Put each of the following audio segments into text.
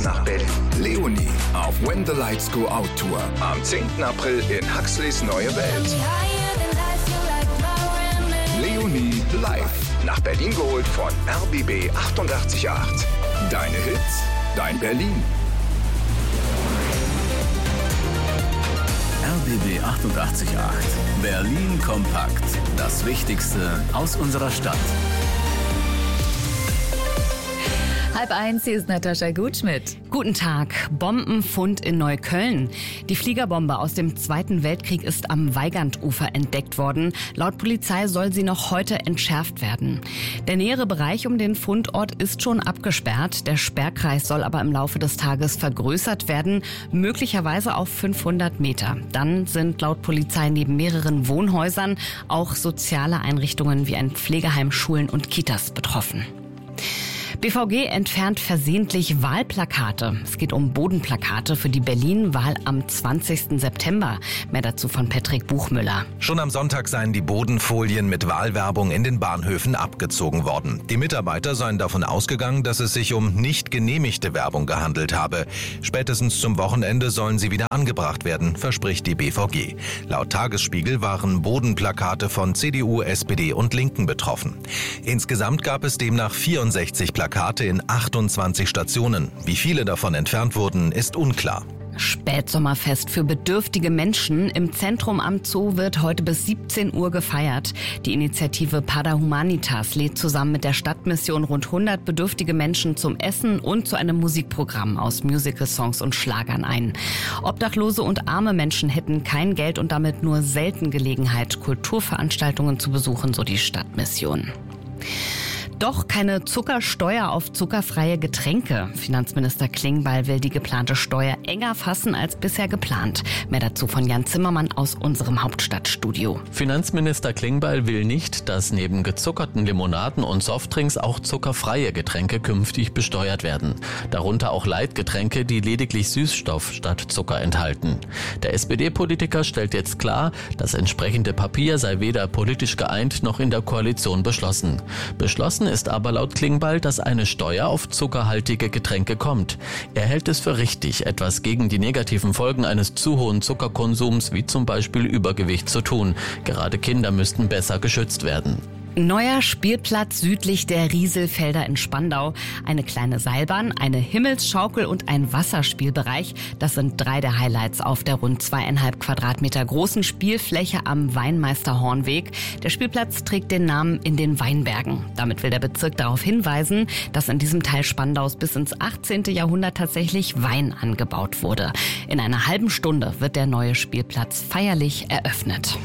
nach Berlin. Leonie auf When the Lights Go Out Tour. Am 10. April in Huxleys Neue Welt. Leonie live. Nach Berlin geholt von RBB 88.8. Deine Hits, dein Berlin. RBB 88.8. Berlin kompakt. Das Wichtigste aus unserer Stadt. 12:30, hier ist Natascha Gutschmidt. Guten Tag. Bombenfund in Neukölln. Die Fliegerbombe aus dem Zweiten Weltkrieg ist am Weigandufer entdeckt worden. Laut Polizei soll sie noch heute entschärft werden. Der nähere Bereich um den Fundort ist schon abgesperrt. Der Sperrkreis soll aber im Laufe des Tages vergrößert werden, möglicherweise auf 500 Meter. Dann sind laut Polizei neben mehreren Wohnhäusern auch soziale Einrichtungen wie ein Pflegeheim, Schulen und Kitas betroffen. BVG entfernt versehentlich Wahlplakate. Es geht um Bodenplakate für die Berlin-Wahl am 20. September. Mehr dazu von Patrick Buchmüller. Schon am Sonntag seien die Bodenfolien mit Wahlwerbung in den Bahnhöfen abgezogen worden. Die Mitarbeiter seien davon ausgegangen, dass es sich um nicht genehmigte Werbung gehandelt habe. Spätestens zum Wochenende sollen sie wieder angebracht werden, verspricht die BVG. Laut Tagesspiegel waren Bodenplakate von CDU, SPD und Linken betroffen. Insgesamt gab es demnach 64 Plakate in 28 Stationen. Wie viele davon entfernt wurden, ist unklar. Spätsommerfest für bedürftige Menschen. Im Zentrum am Zoo wird heute bis 17 Uhr gefeiert. Die Initiative Pada Humanitas lädt zusammen mit der Stadtmission rund 100 bedürftige Menschen zum Essen und zu einem Musikprogramm aus Musical-Songs und Schlagern ein. Obdachlose und arme Menschen hätten kein Geld und damit nur selten Gelegenheit, Kulturveranstaltungen zu besuchen, so die Stadtmission. Doch keine Zuckersteuer auf zuckerfreie Getränke. Finanzminister Klingbeil will die geplante Steuer enger fassen als bisher geplant. Mehr dazu von Jan Zimmermann aus unserem Hauptstadtstudio. Finanzminister Klingbeil will nicht, dass neben gezuckerten Limonaden und Softdrinks auch zuckerfreie Getränke künftig besteuert werden. Darunter auch Leitgetränke, die lediglich Süßstoff statt Zucker enthalten. Der SPD-Politiker stellt jetzt klar, das entsprechende Papier sei weder politisch geeint noch in der Koalition beschlossen. Beschlossen ist aber laut Klingbeil, dass eine Steuer auf zuckerhaltige Getränke kommt. Er hält es für richtig, etwas gegen die negativen Folgen eines zu hohen Zuckerkonsums wie zum Beispiel Übergewicht zu tun. Gerade Kinder müssten besser geschützt werden. Neuer Spielplatz südlich der Rieselfelder in Spandau. Eine kleine Seilbahn, eine Himmelsschaukel und ein Wasserspielbereich. Das sind 3 der Highlights auf der rund 2,5 Quadratmeter großen Spielfläche am Weinmeister-Hornweg. Der Spielplatz trägt den Namen In den Weinbergen. Damit will der Bezirk darauf hinweisen, dass in diesem Teil Spandaus bis ins 18. Jahrhundert tatsächlich Wein angebaut wurde. In einer halben Stunde wird der neue Spielplatz feierlich eröffnet.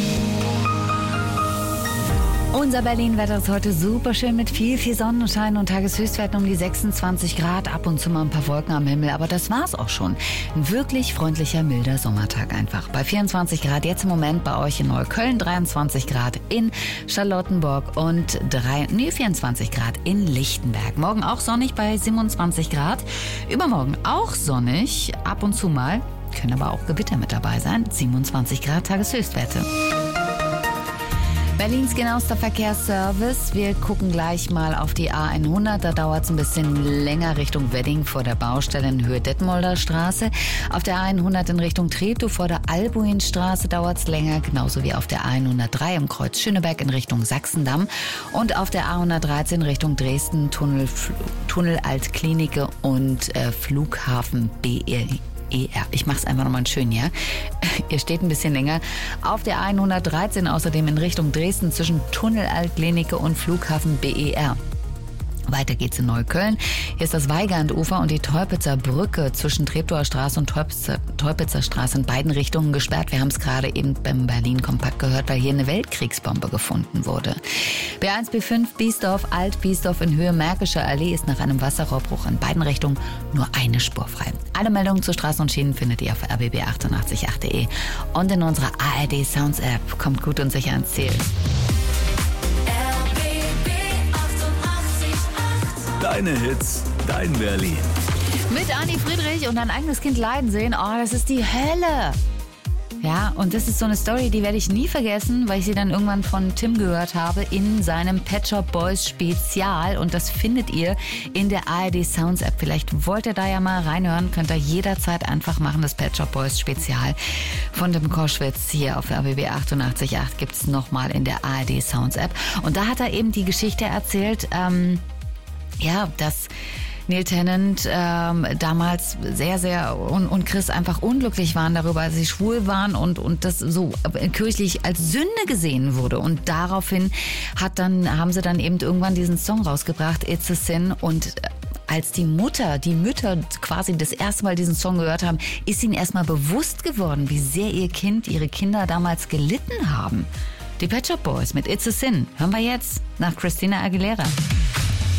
Unser Berlin-Wetter ist heute super schön mit viel Sonnenschein und Tageshöchstwerten um die 26 Grad. Ab und zu mal ein paar Wolken am Himmel, aber das war's auch schon. Ein wirklich freundlicher, milder Sommertag einfach. Bei 24 Grad jetzt im Moment bei euch in Neukölln, 23 Grad in Charlottenburg und 24 Grad in Lichtenberg. Morgen auch sonnig bei 27 Grad. Übermorgen auch sonnig, ab und zu mal. Können aber auch Gewitter mit dabei sein. 27 Grad Tageshöchstwerte. Berlins genauester Verkehrsservice. Wir gucken gleich mal auf die A100. Da dauert es ein bisschen länger Richtung Wedding vor der Baustelle in Höhe Detmolder Straße. Auf der A100 in Richtung Treptow vor der Albuinstraße dauert es länger. Genauso wie auf der A103 im Kreuz Schöneberg in Richtung Sachsendamm. Und auf der A113 Richtung Dresden Tunnel Altklinike und Flughafen BR. Ich mach's einfach nochmal schön, ja? Ihr steht ein bisschen länger. Auf der 113 außerdem in Richtung Dresden zwischen Tunnel Altklinike und Flughafen BER. Weiter geht's in Neukölln. Hier ist das Weigandufer und die Teupitzer Brücke zwischen Treptower Straße und Teupitzer Straße in beiden Richtungen gesperrt. Wir haben es gerade eben beim Berlin Kompakt gehört, weil hier eine Weltkriegsbombe gefunden wurde. B1, B5, Biesdorf, Alt-Biesdorf in Höhe Märkischer Allee ist nach einem Wasserrohrbruch in beiden Richtungen nur eine Spur frei. Alle Meldungen zu Straßen und Schienen findet ihr auf rbb888.de und in unserer ARD Sounds App. Kommt gut und sicher ans Ziel. Deine Hits, dein Berlin. Mit Anni Friedrich und ein eigenes Kind leiden sehen, oh, das ist die Hölle. Ja, und das ist so eine Story, die werde ich nie vergessen, weil ich sie dann irgendwann von Tim gehört habe in seinem Pet Shop Boys Spezial. Und das findet ihr in der ARD Sounds App. Vielleicht wollt ihr da ja mal reinhören, könnt ihr jederzeit einfach machen. Das Pet Shop Boys Spezial von Tim Koschwitz hier auf RBB 88.8 gibt es nochmal in der ARD Sounds App. Und da hat er eben die Geschichte erzählt, dass Neil Tennant damals sehr und Chris einfach unglücklich waren darüber, dass sie schwul waren und das so kirchlich als Sünde gesehen wurde. Und daraufhin haben sie dann eben irgendwann diesen Song rausgebracht, It's a Sin. Und als die Mütter quasi das erste Mal diesen Song gehört haben, ist ihnen erstmal bewusst geworden, wie sehr ihre Kinder damals gelitten haben. Die Pet Shop Boys mit It's a Sin hören wir jetzt nach Christina Aguilera.